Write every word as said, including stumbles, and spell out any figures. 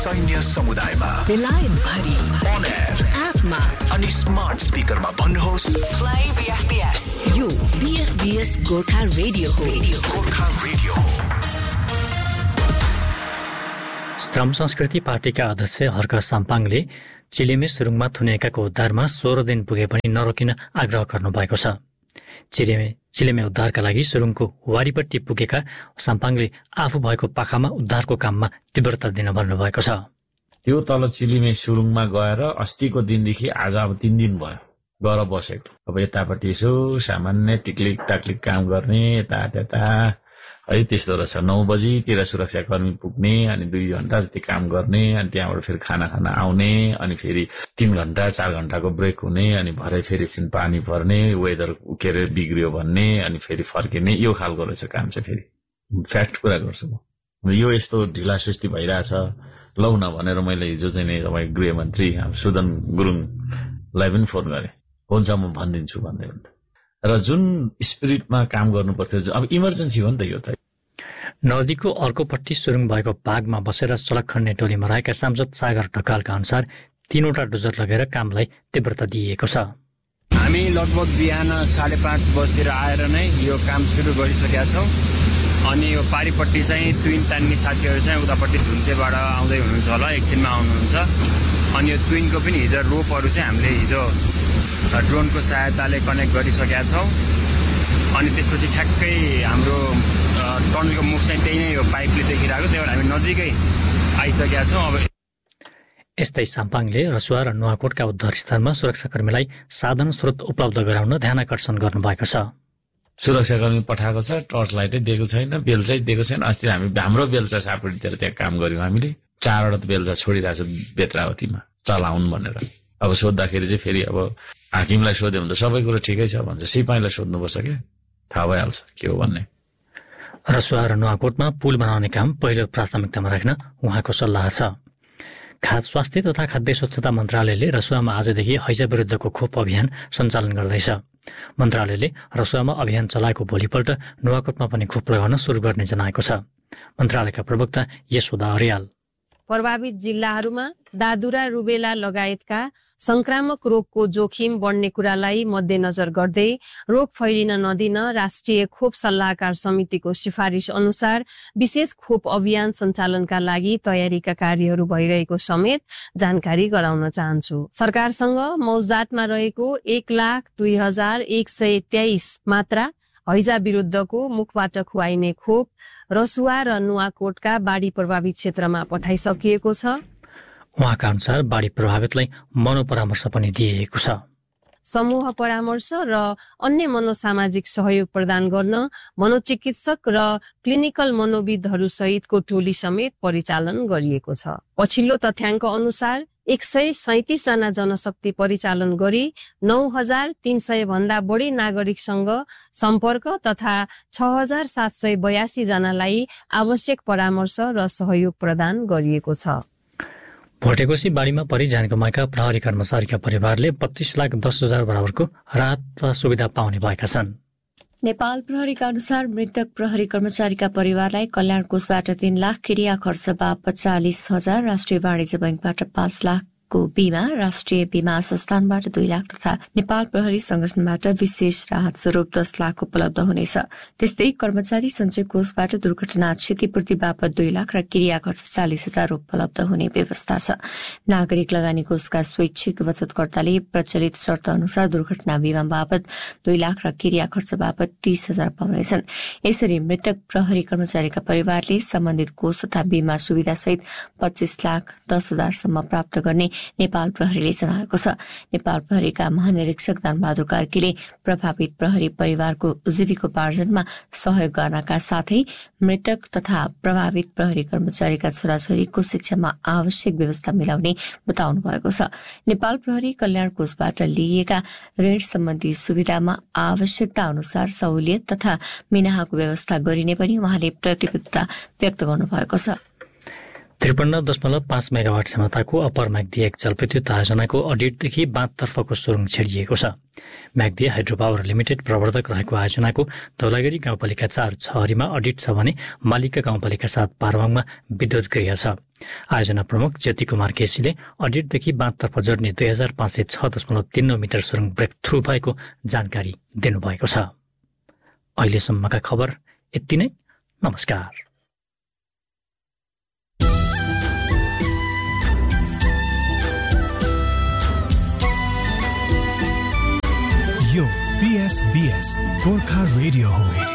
सैन्य समुदायमा बेलायत भरि on air एपमा अनि स्मार्ट स्पिकरमा भन्नुहोस् प्ले बीएफपीएस। यो बीएफपीएस गोर्खा रेडियो हो। गोर्खा रेडियो हो। श्रम संस्कृति पार्टीका अध्यक्ष हर्क साम्पाङले चिलेमे सुरुङमा थुनिएकाको उद्धारमा सोह्र दिन पुगे पनि नरोकिन आग्रह गर्नुभएको छ। चिलेमे चिलेमे उद्धारका लागि सुरुङको वारीपट्टि पुगेका साम्पाङले आफू भएको पाखामा उद्धारको काममा तीव्रता दिन भन्नुभएको छ। त्यो तल चिलिमे सुरुङमा गएर अस्तिको दिनदेखि आज अब तीन दिन भयो गएर बसेको। अब यतापट्टि यसो सामान्य टिक्लिक टाक्लिक काम गर्ने यता त्यता है त्यस्तो रहेछ। नौ बजीतिर सुरक्षाकर्मी पुग्ने अनि दुई घण्टा जति काम गर्ने अनि त्यहाँबाट फेरि खाना खाना आउने अनि फेरि तीन घण्टा चार घण्टाको ब्रेक हुने अनि भरे फेरि एकछिन पानी पर्ने वेदर के अरे बिग्रियो भन्ने अनि फेरि फर्किने यो खालको रहेछ काम चाहिँ। फेरि फ्याक्ट कुरा गर्छु म, यो यस्तो ढिला सुस्ती भइरहेछ लौ न भनेर मैले हिजो चाहिँ नि तपाईँ गृहमन्त्री सुदन गुरुङलाई पनि फोन गरेँ, हुन्छ म भनिदिन्छु भन्दै भन्दा। र जुन स्पिरिटमा काम गर्नु पर्थ्यो अब इमर्जेन्सी हो नि त यो त। नदीको अर्कोपट्टि सुरुङ भएको भागमा बसेर सडक खन्ने टोलीमा रहेका सांसद सागर ढकालका अनुसार तीनवटा डोजर लगेर कामलाई तीव्रता दिइएको छ। हामी लगभग बिहान साढे पाँच बजीतिर आएर नै यो काम सुरु गरिसकेका छौँ। अनि यो पारिपट्टि चाहिँ ट्विन तान्ने साथीहरू चाहिँ उतापट्टि धुन्चेबाट आउँदै हुनुहुन्छ होला, एकछिनमा आउनुहुन्छ। अनि यो ट्विनको पनि हिजो रोपहरू चाहिँ हामीले हिजो ड्रोनको सहायताले कनेक्ट गरिसकेका छौँ। अनि त्यसपछि ठ्याक्कै हाम्रो टनलको मुख चाहिँ त्यही नै यो पाइपले देखिरहेको, त्यही भएर हामी नजिकै आइसकेका छौँ। अब यस्तै साम्पाङले रसुवा र नुवाकोटका उद्धार स्थलमा सुरक्षाकर्मीलाई साधन स्रोत उपलब्ध गराउन ध्यान आकर्षण गर्नुभएको छ। सुरक्षाकर्मी पठाएको छ, टर्च लाइटै दिएको छैन, बेलचा दिएको छैन। अस्ति हामी हाम्रो बेलचा सापट्टितिर त्यहाँ काम गर्यौँ हामीले, चारवटा बेलचा छोडिरहेको छ बेत्रावतीमा चलाउन् भनेर। अब सोद्धाखेरि चाहिँ फेरि अब हाकिमलाई सोध्यो भने त सबै कुरो ठिकै छ भन्छ, सिपाहीलाई सोध्नुपर्छ क्या, थाहा भइहाल्छ के हो भन्ने। रसुवा र नुवाकोटमा पुल बनाउने काम पहिलो प्राथमिकतामा राख्न उहाँको सल्लाह छ। खाद्य स्वास्थ्य तथा खाद्य स्वच्छता मन्त्रालयले रसुवामा आजदेखि हैजा विरुद्धको खोप अभियान सञ्चालन गर्दैछ। मन्त्रालयले रसुवामा अभियान चलाएको भोलिपल्ट नुवाकोटमा पनि खोप लगाउन सुरु गर्ने जनाएको छ। मन्त्रालयका प्रवक्ता यशोदा अर्याल प्रभावित जिल्लाहरूमा दादुरा रुबेला लगायतका संक्रामक रोगको जोखिम बढ्ने कुरालाई मध्यनजर गर्दै रोग फैलिन नदिन राष्ट्रिय खोप सल्लाहकार समितिको सिफारिस अनुसार विशेष खोप अभियान सञ्चालनका लागि तयारीका कार्यहरू भइरहेको समेत जानकारी गराउन चाहन्छु। सरकारसँग मौजदातमा रहेको एक लाख दुई हजार एक सय तेइस मात्रा हैजा विरुद्धको मुखबाट खुवाइने खोप रसुवा र नुवाकोटका बाढी प्रभावित क्षेत्रमा पठाइसकिएको छ। उहाँका अनुसार बाढी प्रभावितलाई मनोपरामर्श पनि दिइएको छ। समूह परामर्श र अन्य मनोसामाजिक सहयोग प्रदान गर्न मनोचिकित्सक र क्लिनिकल मनोविदहरू सहितको टोली समेत परिचालन गरिएको छ। पछिल्लो तथ्याङ्क अनुसार एक सय सैतिस जना जनशक्ति परिचालन गरी नौ हजार तीन सय भन्दा बढी नागरिकसँग सम्पर्क तथा छ हजार सात सय बयासी जनालाई आवश्यक परामर्श र सहयोग प्रदान गरिएको छ। भोटेकोशी बाढीमा परि ज्यान गुमाएका प्रहरी कर्मचारीका परिवारले पच्चीस लाख दस हजार बराबरको राहत सुविधा पाउने भएका छन्। नेपाल प्रहरीका अनुसार मृतक प्रहरी कर्मचारीका परिवारलाई कल्याण कोषबाट तीन लाख क्रिया खर्च बापत चालिस हजार, राष्ट्रिय वाणिज्य बैंकबाट पाँच लाख को बीमा, राष्ट्रिय बीमा संस्थानबाट दुई लाख तथा नेपाल प्रहरी संगठनबाट विशेष राहत स्वरूप दस लाख उपलब्ध हुनेछ। त्यस्तै कर्मचारी सञ्चय कोषबाट दुर्घटना क्षतिपूर्ति बापत दुई लाख र क्रिया खर्च चालिस हजार उपलब्ध हुने व्यवस्था छ। नागरिक लगानी कोषका स्वैच्छिक बचतकर्ताले प्रचलित शर्त अनुसार दुर्घटना बीमा बापत दुई लाख र क्रिया खर्च बापत तीस हजार पाउनेछन्। यसरी मृतक प्रहरी कर्मचारीका परिवारले सम्बन्धित कोष तथा बीमा सुविधा सहित पच्चीस लाख दस हजारसम्म प्राप्त गर्ने नेपाल प्रहरीले जनाएको छ। नेपाल प्रहरीका महानिरीक्षक दानबहादुर कार्कीले प्रभावित प्रहरी परिवारको जीविकोपार्जनमा सहयोग गर्नका साथै मृतक तथा प्रभावित प्रहरी कर्मचारीका छोराछोरीको शिक्षामा आवश्यक व्यवस्था मिलाउने बताउनु भएको छ। नेपाल प्रहरी कल्याण कोषबाट लिइएका ऋण सम्बन्धी सुविधामा आवश्यकता अनुसार सहुलियत तथा मिनाहाको व्यवस्था गरिने पनि उहाँले प्रतिबद्धता व्यक्त गर्नुभएको छ। त्रिपन्न दशमलव पाँच मेगावाट क्षमताको अप्पर म्याग्दी एक जलविद्युत आयोजनाको अडिटदेखि बाँधतर्फको सुरुङ छेडिएको छ। म्याग्दी हाइड्रो पावर लिमिटेड प्रवर्धक रहेको आयोजनाको धौलागिरी गाउँपालिका चार छहरीमा अडिट छ भने मालिका गाउँपालिका सात पारवाङमा विद्युत गृह छ। आयोजना प्रमुख ज्योति कुमार केसीले अडिटदेखि बाँधतर्फ जोड्ने दुई हजार पाँच सय छ दशमलव तीन नौ मिटर सुरुङ ब्रेक थ्रु भएको जानकारी दिनुभएको छ। अहिलेसम्मका खबर यति नै। नमस्कार। यो बीएफबीएस गोर्खा रेडियो हो।